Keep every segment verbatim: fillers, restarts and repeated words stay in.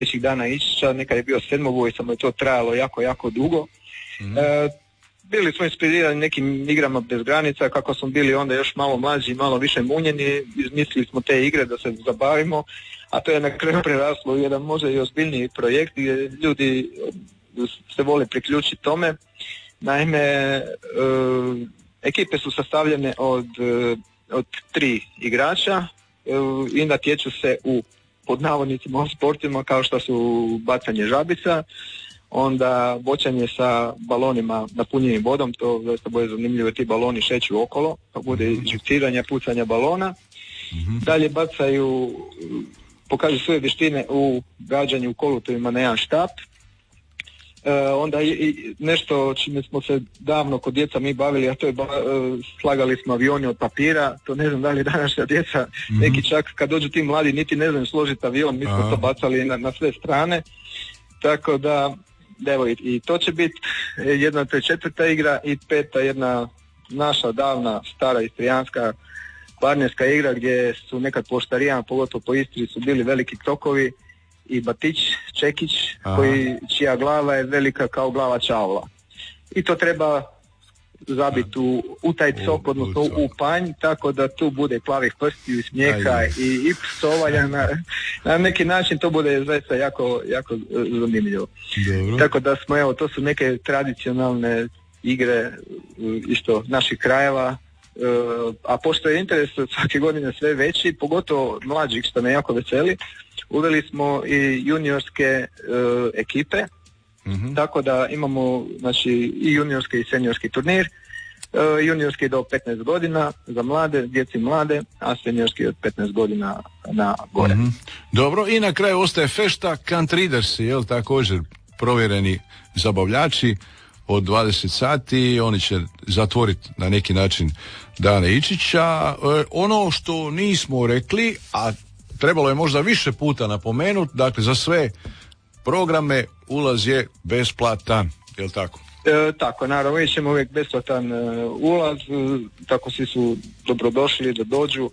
sljedećih dana Ičića, nekad je bio sedmoboj, samo je to trajalo jako, jako dugo. Mm-hmm. E, bili smo inspirirani nekim igrama bez granica, kako smo bili onda još malo mlađi, malo više munjeni, izmislili smo te igre da se zabavimo, a to je na kraju preraslo u jedan možda i ozbiljniji projekt gdje ljudi se vole priključiti tome. Naime, e, ekipe su sastavljene od, od tri igrača e, i natječu se u pod navodnicima sportima kao što su bacanje žabica, onda bočanje sa balonima napunjenim vodom, to zaista bude zanimljivo, ti baloni šeću okolo, pa bude živciranja, pucanja balona. Mm-hmm. Dalje bacaju, pokažu svoje vještine u gađanju kolutovima na jedan štap. E, onda i, i nešto čime smo se davno kod djeca mi bavili, a to je ba, e, slagali smo avioni od papira, to ne znam da li današnja djeca, mm-hmm. neki čak kad dođu ti mladi niti ne znaju složiti avion, mi smo Aha. to bacali na, na sve strane, tako da evo i, i to će biti jedna, to je četvrta igra i peta jedna naša davna, stara istrijanska kvarnerska igra gdje su nekad po Štarijama, pogotovo po Istri su bili veliki tokovi i batić, čekić, koji, čija glava je velika kao glava čavla. I to treba zabiti u, u taj cok, odnosno u panj, tako da tu bude plavih prstiju i smijeha i, i psovanja. Na, na neki način to bude zaista jako, jako zanimljivo. Dobro. Tako da smo, evo, to su neke tradicionalne igre isto naših krajeva, a pošto je interes svake godine sve veći, pogotovo mlađih, što me jako veseli, uveli smo i juniorske uh, ekipe, mm-hmm. tako da imamo znači i juniorski i seniorski turnir, uh, juniorski do petnaest godina za mlade, djeci mlade, a seniorski od petnaest godina na gore. Mm-hmm. Dobro, i na kraju ostaje fešta Kantridersi, jel također provjereni zabavljači od dvadeset sati, oni će zatvoriti na neki način dane Ičića. E, ono što nismo rekli, a trebalo je možda više puta napomenuti, dakle za sve programe ulaz je besplatan, je li tako? E, tako, naravno, mi ćemo uvijek besplatan uh, ulaz, uh, tako svi su dobrodošli da dođu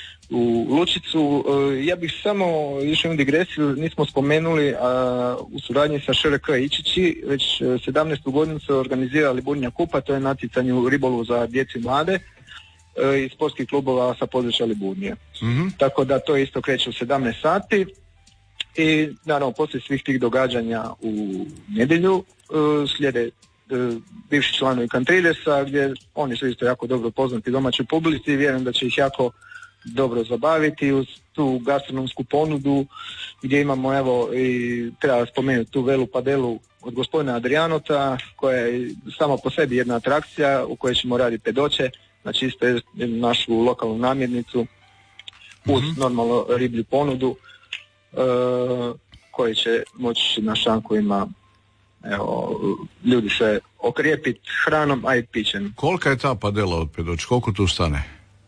u Lučicu. Uh, ja bih samo još jednu digresiju, nismo spomenuli, a u suradnji sa Š R K Ičići već sedamnaestu godinu se organizira Liburnija kupa, to je natjecanje u ribolovu za djecu i mlade uh, iz sportskih klubova sa područja Liburnije. Mm-hmm. Tako da to isto kreće u sedamnaest sati i naravno poslije svih tih događanja u nedjelju uh, slijede uh, bivši članovi Kantridersa, gdje oni su isto jako dobro poznati domaćoj publici i vjerujem da će ih jako dobro zabaviti uz tu gastronomsku ponudu gdje imamo, evo, i treba spomenuti tu Velu Padelu od gospodina Adrijanota, koja je samo po sebi jedna atrakcija u kojoj ćemo raditi pedoće, znači isto je našu lokalnu namirnicu uz mm-hmm. normalno riblju ponudu e, koji će moći na šankovima, evo, ljudi se okrijepiti hranom, a i pićem. Kolika je ta padela od pedoća? Koliko tu stane?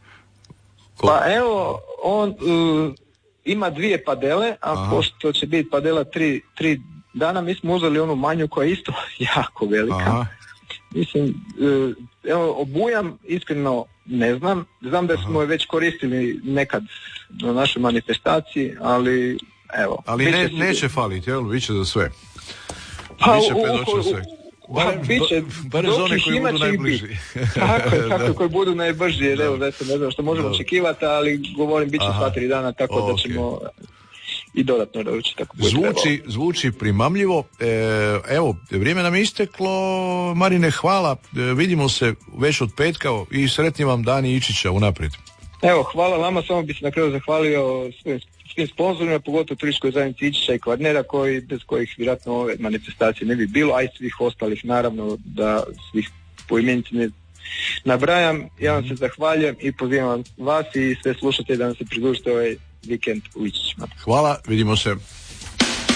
Kol... Pa evo, on uh, ima dvije padele, a Aha. pošto će biti padela tri, tri dana, mi smo uzeli onu manju koja je isto jako velika. Aha. Mislim, uh, evo, obujam iskreno ne znam, znam da smo je već koristili nekad na našoj manifestaciji, ali evo. Ali ne, si... neće faliti, jel? Biće za sve. Pa, biće pedoća sve. Bar, biće, bar zone koji budu najbliži. Tako je, tako koji budu najbrži, jer evo, zaista ne znam što možemo da. očekivati, ali govorim, bit će sva tri dana, tako okay. da ćemo i dodatno doći. Tako zvuči, zvuči primamljivo. E, evo, vrijeme nam je isteklo. Marine, hvala. E, vidimo se već od petka i sretni vam dani Ičića unaprijed. Evo, hvala vama, samo bih se na kraju zahvalio svim, svim sponzorima, pogotovo turističkoj zajednici Ičića i Kvarnera, koji, bez kojih vjerojatno ove manifestacije ne bi bilo, a i svih ostalih, naravno, da svih poimenice ne nabrajam. Ja vam se zahvaljujem i pozivam vas i sve slušatelje da nam se pridružite ovaj vikend u Ičićima. Hvala, vidimo se.